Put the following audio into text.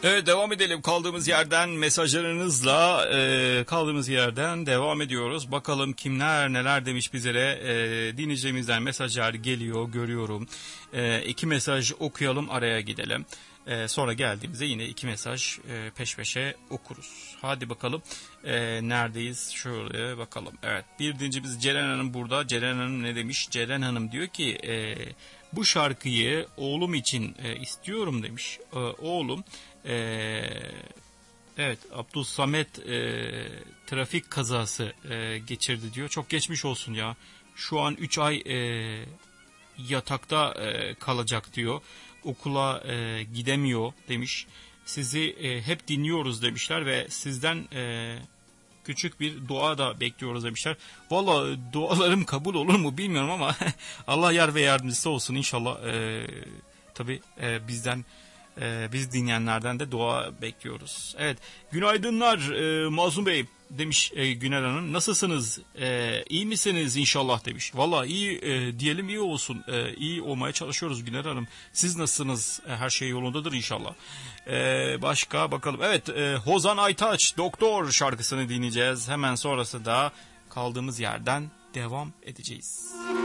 Evet, devam edelim kaldığımız yerden mesajlarınızla kaldığımız yerden devam ediyoruz. Bakalım kimler neler demiş bizlere. Dinleyicimizden mesajlar geliyor, görüyorum. 2 mesaj okuyalım, araya gidelim. Sonra geldiğimizde yine 2 mesaj peş peşe okuruz. Hadi bakalım neredeyiz, şöyle bakalım. Evet, bir dincimiz Ceren Hanım burada. Ceren Hanım ne demiş? Ceren Hanım diyor ki bu şarkıyı oğlum için istiyorum demiş. Oğlum evet, Abdülsamet trafik kazası geçirdi diyor. Çok geçmiş olsun ya. Şu an 3 ay yatakta kalacak diyor. Okula gidemiyor demiş. Sizi hep dinliyoruz demişler ve sizden küçük bir dua da bekliyoruz demişler. Valla dualarım kabul olur mu bilmiyorum ama Allah yar ve yardımcısı olsun inşallah. Tabii bizden biz dinleyenlerden de dua bekliyoruz. Evet, günaydınlar Mazlum Bey demiş Güner Hanım. Nasılsınız? İyi misiniz inşallah demiş. Valla iyi diyelim, iyi olsun. İyi olmaya çalışıyoruz Güner Hanım. Siz nasılsınız? Her şey yolundadır inşallah. Başka bakalım. Evet, Hozan Aytaç Doktor şarkısını dinleyeceğiz. Hemen sonrası da kaldığımız yerden devam edeceğiz.